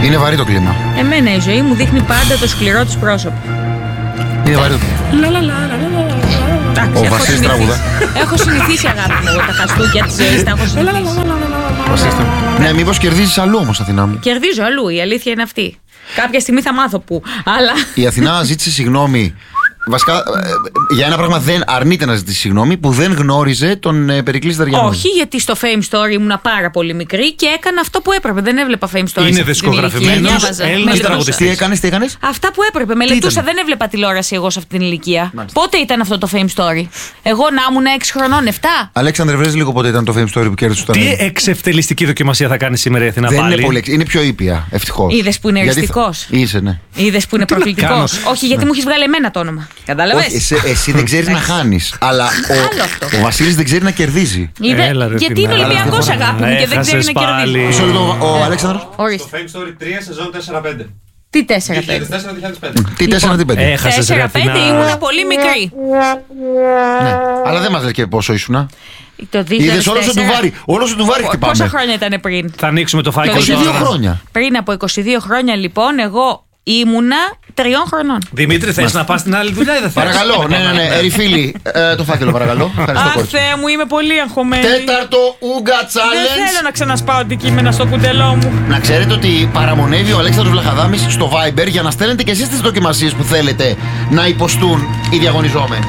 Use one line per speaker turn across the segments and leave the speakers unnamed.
Είναι βαρύ το κλίμα.
Εμένα η ζωή μου δείχνει πάντα το σκληρό της πρόσωπο.
Είναι βαρύ το κλίμα. Ο Βασίλης τραγουδά.
Έχω συνηθίσει, αγάπη μου, τα χαστούκια της ζωής. Τα έχω συνηθίσει.
Ναι, μήπως κερδίζεις αλλού όμως, Αθηνά μου.
Κερδίζω αλλού, η αλήθεια είναι αυτή. Κάποια στιγμή θα μάθω πού. Αλλά.
Η Αθηνά ζήτησε συγγνώμη. Βασικά, για ένα πράγμα δεν αρνείται να ζητήσει συγγνώμη, που δεν γνώριζε τον Περικλή Δαριανό.
Όχι, γιατί στο Fame Story ήμουν πάρα πολύ μικρή και έκανα αυτό που έπρεπε. Δεν έβλεπα Fame Story.
Είναι δισκογραφημένος Έλληνας τραγουδιστής.
Τι έκανες?
Αυτά που έπρεπε. Μελετούσα, δεν έβλεπα τηλεόραση εγώ σε αυτή την ηλικία. Μάλιστα. Πότε ήταν αυτό το Fame Story? Εγώ να ήμουν 6 χρονών, 7.
Αλέξανδρε, βρες λίγο πότε ήταν το Fame Story που κέρδισε το
Τι εξευτελιστική δοκιμασία θα κάνει σήμερα η Αθηνά
δεν
πάλι?
Είναι πολύ, είναι πιο ήπια, ευτυχώς.
Είδες που είναι εριστικός.
Είσαι, ναι.
Είδες που είναι προκλητικός. Όχι, γιατί μου έχει βγάλει εμένα το όνομα. Κατάλαβες.
Εσύ δεν ξέρεις να χάνεις. Αλλά ο Βασίλης δεν ξέρει να κερδίζει.
Γιατί είναι Ολυμπιακός, αγάπη μου, και δεν ξέρει να κερδίζει.
Μισό λεπτό, ο Αλέξανδρος.
Το Fame Story 3 σεζόν 4-5.
Τι 4-5?
2004-2005.
Τι 4-5?
4-5 ήμουνα πολύ μικρή.
Ναι, αλλά δεν μας λες και πόσο ήσουνα.
Το 2004.
Είδες όλο σου του βάρη χτυπάμε.
Πόσα χρόνια ήταν πριν?
Θα ανοίξουμε το φάκελο.
22 χρόνια.
Πριν από 22 χρόνια, λοιπόν, εγώ ήμουνα 3 χρονών.
Δημήτρη, θες να πας στην άλλη δουλειά ή δεν θες?
Παρακαλώ, ναι. Ερυφίλη, το φάκελο, παρακαλώ.
Αχ, Θεέ μου, είμαι πολύ αγχωμένη.
Τέταρτο Ούγκα Challenge.
Δεν θέλω να ξανασπάω αντικείμενα στο κουντελό μου.
Να ξέρετε ότι παραμονεύει ο Αλέξανδρος Βλαχαδάμης στο Viber για να στέλνετε και εσείς τις δοκιμασίες που θέλετε να υποστούν οι διαγωνιζόμενοι.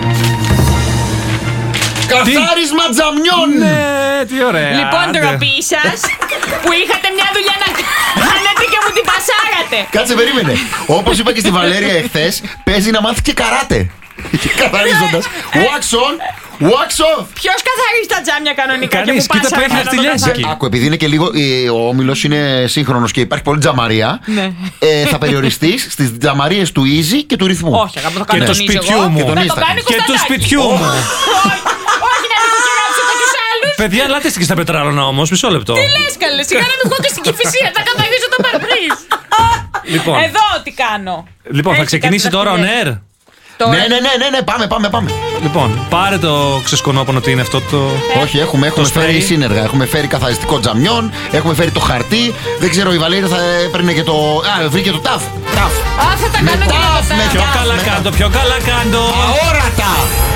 Καθάρισμα τζαμιών!
Ναι, τι ωραία.
Λοιπόν, ντροπή σας που είχατε μια δουλειά να κάνετε και μου την πασάρατε.
Κάτσε, περίμενε. Όπως είπα και στη Βαλέρια εχθές, παίζει να μάθει και καράτε. Καθαρίζοντας. Wax on, wax off.
Ποιος καθαρίζει τα τζάμια κανονικά?
Κανείς,
και που
κοίτα, παίρνει αυτιλιές εκεί.
Άκου, επειδή είναι και λίγο. Ο όμιλος είναι σύγχρονος και υπάρχει πολλή τζαμαρία. Θα περιοριστείς στις τζαμαρίες του easy και του ρυθμού.
Όχι, αγάπη, το κάνω
Και του σπιτιού μου. Και του σπιτιού μου. Παιδιά, ελάτε στην στα πετράλωνα όμως, μισό λεπτό.
Τι λες, καλέ, σιγά να μην βγω και στην Κηφισία, θα καθαρίζω το παρμπρίζ.
Λοιπόν.
Εδώ τι κάνω.
Λοιπόν, θα ξεκινήσει τώρα ο Νέρ.
Ναι, πάμε.
Λοιπόν, πάρε το ξεσκονόπονο, τι είναι αυτό το.
Όχι, έχουμε φέρει σύνεργα. Έχουμε φέρει καθαριστικό τζαμιών, έχουμε φέρει το χαρτί. Δεν ξέρω, η Βαλέρια θα έπαιρνε και το. Βρήκε το ταφ.
Θα τα κάνω.
Πιο καλά κάτω, πιο καλά κάτω.
Αόρατα!